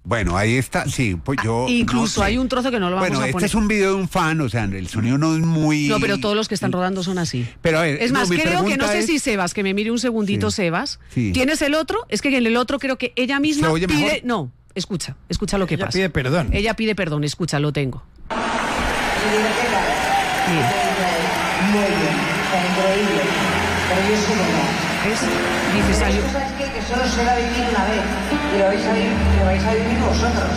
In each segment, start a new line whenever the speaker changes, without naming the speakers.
Bueno, ahí está, sí, pues yo...
Incluso
no sé.
hay un trozo que no lo vamos a poner.
Bueno, este es un video de un fan, o sea, el sonido no es muy...
No, pero todos los que están rodando son así.
Pero a ver,
es más,
mi
creo que no sé
pregunta
si Sebas, que me mire un segundito,
Sí.
Sebas.
Sí.
¿Tienes el otro? Es que en el otro creo que ella misma
¿Se oye
pide...
mejor?
No, escucha lo que
Ella
pasa.
pide perdón.
Ella pide perdón, escucha, lo tengo.
Muy bien, está increíble. Pero yo sí que no.
Dice, salió...
¿Sabes qué? Que solo se va a vivir una vez. Y lo vais a vivir vosotros.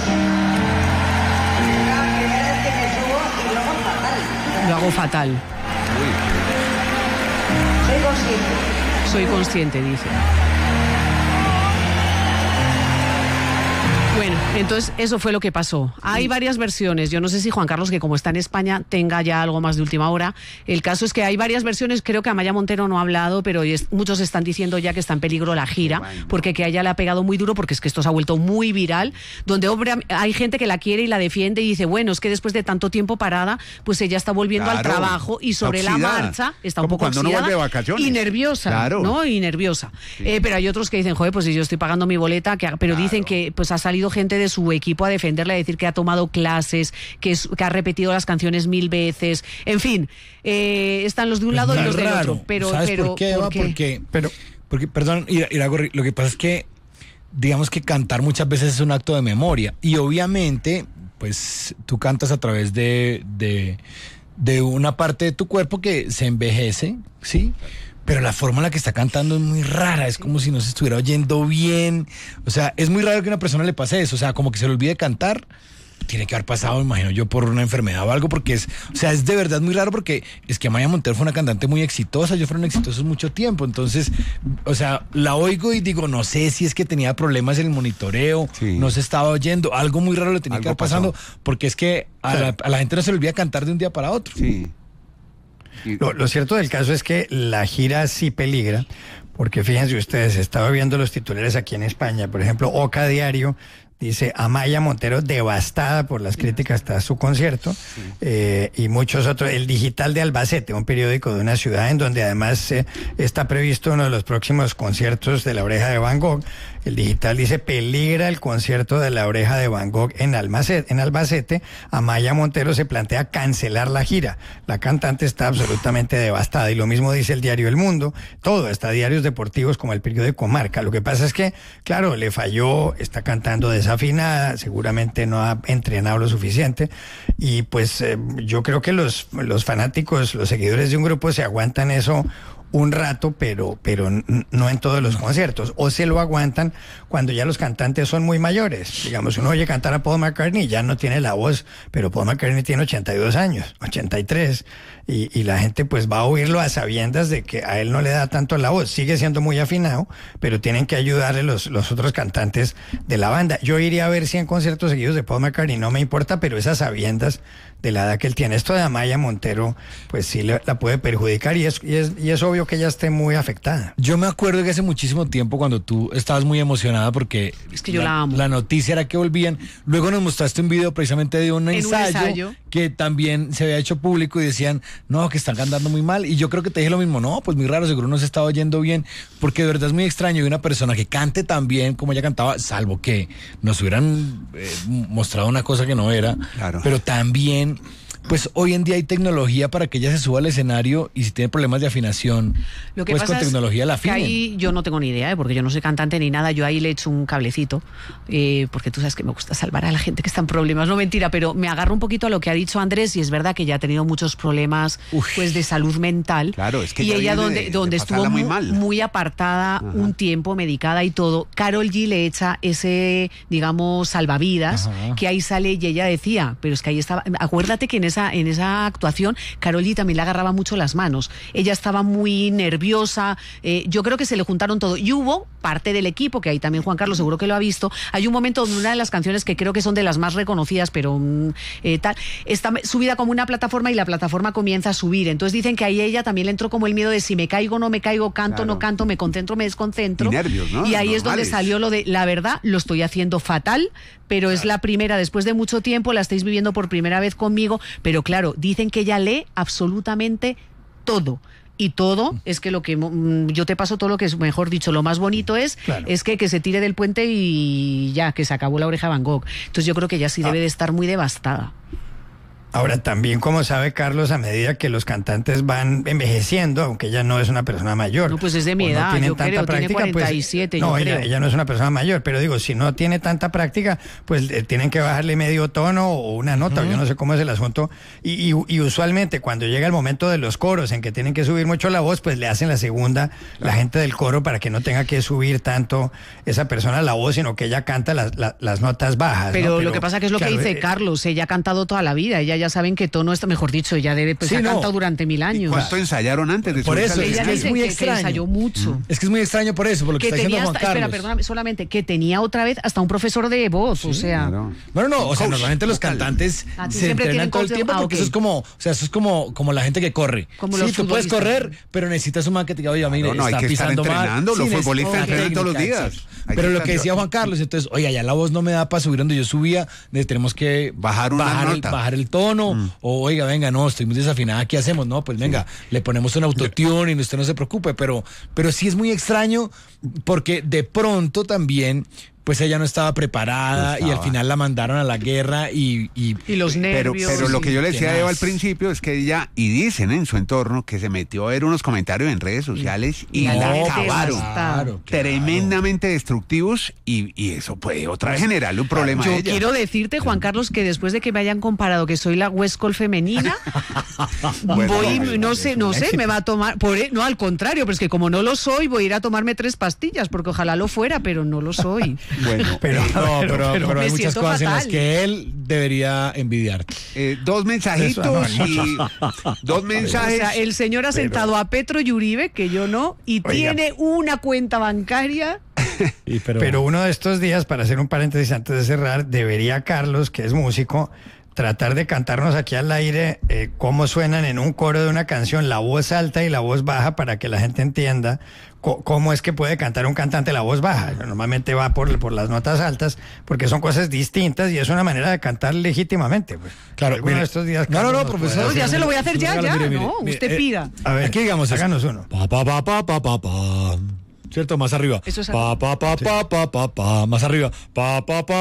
La primera vez que me subo y luego fatal.
Lo hago fatal. Soy consciente, dice. Bueno, entonces eso fue lo que pasó. Hay varias versiones. Yo no sé si Juan Carlos, que como está en España, tenga ya algo más de última hora. El caso es que hay varias versiones. Creo que Amaya Montero no ha hablado, pero muchos están diciendo ya que está en peligro la gira, porque que a ella le ha pegado muy duro, porque es que esto se ha vuelto muy viral, donde hay gente que la quiere y la defiende y dice, bueno, es que después de tanto tiempo parada, pues ella está volviendo al trabajo y sobre la marcha está un poco
cuando
oxidada,
no vuelve de vacaciones.
y nerviosa,
Claro.
¿no? Y nerviosa. Pero hay otros que dicen, joder, pues si yo estoy pagando mi boleta, pero dicen que pues ha salido gente de su equipo a defenderla, a decir que ha tomado clases, que ha repetido las canciones 1000 veces, en fin, están los de un lado y los del otro. Pero,
¿sabes
pero,
por qué, Eva? Porque, perdón, Iragorri, lo que pasa es que, digamos que cantar muchas veces es un acto de memoria, y obviamente, pues, tú cantas a través de una parte de tu cuerpo que se envejece, ¿sí? Pero la forma en la que está cantando es muy rara, es como si no se estuviera oyendo bien. O sea, es muy raro que a una persona le pase eso, o sea, como que se le olvide cantar. Tiene que haber pasado, imagino yo, por una enfermedad o algo, porque es de verdad muy raro, porque es que Amaya Montero fue una cantante muy exitosa, ellos fueron exitosos mucho tiempo, entonces, o sea, la oigo y digo, no sé si es que tenía problemas en el monitoreo, no se estaba oyendo, algo muy raro le tenía que haber pasando, porque es que a la gente no se le olvida cantar de un día para otro.
Sí.
Lo cierto del caso es que la gira sí peligra, porque fíjense ustedes, estaba viendo los titulares aquí en España, por ejemplo, Oca Diario dice, Amaya Montero devastada por las críticas tras su concierto, y muchos otros. El Digital de Albacete, un periódico de una ciudad en donde además está previsto uno de los próximos conciertos de La Oreja de Van Gogh. El Digital dice, peligra el concierto de La Oreja de Van Gogh en Albacete. Amaya Montero se plantea cancelar la gira. La cantante está absolutamente devastada. Y lo mismo dice el diario El Mundo, todo, hasta diarios deportivos como el periódico Marca. Lo que pasa es que, claro, le falló, está cantando desafinada, seguramente no ha entrenado lo suficiente. Y pues yo creo que los fanáticos, los seguidores de un grupo se aguantan eso un rato, pero no en todos los conciertos, o se lo aguantan cuando ya los cantantes son muy mayores. Digamos, uno oye cantar a Paul McCartney, ya no tiene la voz, pero Paul McCartney tiene 82 años, 83, y la gente pues va a oírlo a sabiendas de que a él no le da tanto la voz, sigue siendo muy afinado, pero tienen que ayudarle los otros cantantes de la banda. Yo iría a ver 100 conciertos seguidos de Paul McCartney, no me importa, pero esas sabiendas de la edad que él tiene. Esto de Amaya Montero, pues sí la puede perjudicar, y es obvio que ella esté muy afectada.
Yo me acuerdo que hace muchísimo tiempo, cuando tú estabas muy emocionada porque
es que yo la amo.
La noticia era que volvían. Luego nos mostraste un video precisamente de un ensayo que también se había hecho público, y decían, no, que están cantando muy mal. Y yo creo que te dije lo mismo, no, pues muy raro, seguro no se estaba oyendo bien, porque de verdad es muy extraño que una persona que cante tan bien como ella cantaba, salvo que nos hubieran mostrado una cosa que no era,
claro.
Pero también, pues hoy en día hay tecnología para que ella se suba al escenario, y si tiene problemas de afinación,
lo que
pues
pasa
con tecnología
es
la
que
afinen.
ahí yo no tengo ni idea, porque yo no soy cantante ni nada. Yo ahí le echo un cablecito, porque tú sabes que me gusta salvar a la gente que está en problemas. No, mentira, pero me agarro un poquito a lo que ha dicho Andrés, y es verdad que ya ha tenido muchos problemas pues de salud mental.
Claro, es que
y ella donde estuvo
muy,
muy apartada, un tiempo medicada y todo, Karol G le echa ese, digamos, salvavidas, que ahí sale, y ella decía, pero es que ahí estaba, acuérdate que en esa actuación Karol G también le agarraba mucho las manos, ella estaba muy nerviosa, yo creo que se le juntaron todo, y hubo parte del equipo, que ahí también Juan Carlos seguro que lo ha visto, hay un momento donde una de las canciones que creo que son de las más reconocidas, pero tal, está subida como una plataforma, y la plataforma comienza a subir, entonces dicen que ahí ella también le entró como el miedo de si me caigo, no me caigo, canto, no canto, me concentro, me desconcentro,
y nervios, ¿no?
Y ahí es donde salió lo de, la verdad, lo estoy haciendo fatal, pero es la primera, después de mucho tiempo, la estáis viviendo por primera vez conmigo, pero claro, dicen que ella lee absolutamente todo. y todo, es que lo que yo te paso todo lo que es, mejor dicho, lo más bonito es que se tire del puente y ya, que se acabó la oreja de Van Gogh. Entonces yo creo que ella sí debe de estar muy devastada.
Ahora, también, como sabe Carlos, a medida que los cantantes van envejeciendo, aunque ella no es una persona mayor.
No, pues es de mi edad,
no
yo creo, tiene 47,
pues,
yo creo.
Ella no es una persona mayor, pero digo, si no tiene tanta práctica, pues tienen que bajarle medio tono o una nota, yo no sé cómo es el asunto. Y usualmente cuando llega el momento de los coros en que tienen que subir mucho la voz, pues le hacen la segunda la gente del coro para que no tenga que subir tanto esa persona la voz, sino que ella canta las notas bajas.
Pero lo que pasa que es lo que dice Carlos, ella ha cantado toda la vida, ella ya saben que tono está, mejor dicho, ella debe, pues ha cantado durante 1000 años.
¿Cuánto ensayaron antes de
por eso?
Ella
es muy extraño.
Que ensayó mucho.
Es que es muy extraño por eso, por lo que está diciendo Juan Carlos.
Espera, perdóname, solamente que tenía otra vez hasta un profesor de voz, o sea.
Claro. Bueno, no, o sea, normalmente los cantantes se entrenan todo el tiempo porque eso es como, o sea, eso es como la gente que corre. Como sí, tú puedes correr, pero necesitas un man que te diga, oye, mire,
no,
está
hay que
pisando
estar entrenando,
mal.
los futbolistas entrenan todos los días.
Pero lo que decía Juan Carlos, entonces, oiga, ya la voz no me da para subir donde yo subía, tenemos que bajar el tono, o oiga, venga, no, estoy muy desafinada, ¿qué hacemos? No, pues venga, le ponemos un autotune y usted no se preocupe, pero sí es muy extraño porque de pronto también pues ella no estaba preparada y al final la mandaron a la guerra y
los nervios.
Pero lo que yo le decía a Eva al principio es que ella, y dicen en su entorno, que se metió a ver unos comentarios en redes sociales y la acabaron.
Claro.
Tremendamente destructivos y eso puede otra vez generarle un problema a ella.
Yo quiero decirte, Juan Carlos, que después de que me hayan comparado que soy la West Call femenina, no sé, me va a tomar, no, al contrario, pero es que como no lo soy, voy a ir a tomarme 3 pastillas, porque ojalá lo fuera, pero no lo soy.
Bueno,
pero hay muchas cosas en las que él debería envidiarte.
2 mensajitos y 2 mensajes.
O sea, el señor ha sentado a Petro y Uribe, que yo no, y tiene una cuenta bancaria.
Pero uno de estos días, para hacer un paréntesis antes de cerrar, debería Carlos, que es músico, tratar de cantarnos aquí al aire cómo suenan en un coro de una canción la voz alta y la voz baja para que la gente entienda cómo es que puede cantar un cantante la voz baja. Normalmente va por las notas altas porque son cosas distintas y es una manera de cantar legítimamente. Pues.
Claro,
uno de estos días.
No, profesor.
Ya se lo voy a hacer ya.
Mire,
no, usted pida.
A ver,
aquí digamos,
háganos uno.
Pa. ¿Cierto? Más arriba.
Eso es
pa. Más arriba. Pa.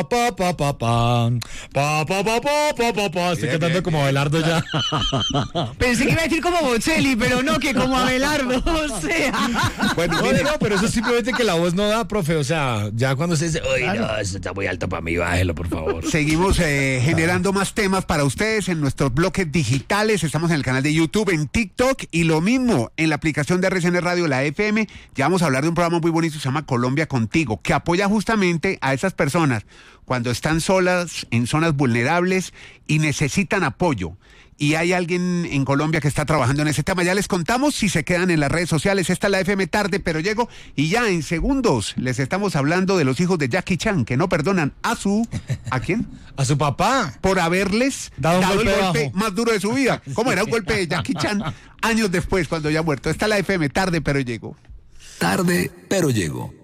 Estoy cantando como Abelardo ya.
Pensé que iba a decir como Bocelli, pero no, que como Abelardo, o sea.
Bueno, no, pero eso es simplemente que la voz no da, profe. O sea, ya cuando se dice, oye, no, eso está muy alto para mí, bájelo, por favor.
Seguimos generando más temas para ustedes en nuestros bloques digitales. Estamos en el canal de YouTube, en TikTok y lo mismo en la aplicación de RCN Radio, la FM. Ya vamos a hablar de un programa muy bonito, se llama Colombia Contigo, que apoya justamente a esas personas cuando están solas, en zonas vulnerables y necesitan apoyo. Y hay alguien en Colombia que está trabajando en ese tema. Ya les contamos si se quedan en las redes sociales. Esta es la FM Tarde, pero llego. Y ya en segundos les estamos hablando de los hijos de Jackie Chan, que no perdonan ¿a quién?
A su papá.
Por haberles dado el golpe más duro de su vida. ¿Cómo era un golpe de Jackie Chan años después, cuando ya ha muerto? Esta es la FM Tarde, pero llego.
Tarde, pero llego.